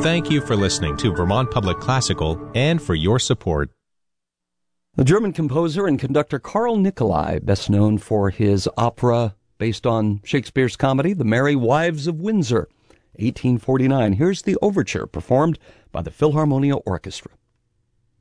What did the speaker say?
Thank you for listening to Vermont Public Classical and for your support. The German composer and conductor Carl Nicolai, best known for his opera based on Shakespeare's comedy, The Merry Wives of Windsor, 1849. Here's the overture performed by the Philharmonia Orchestra.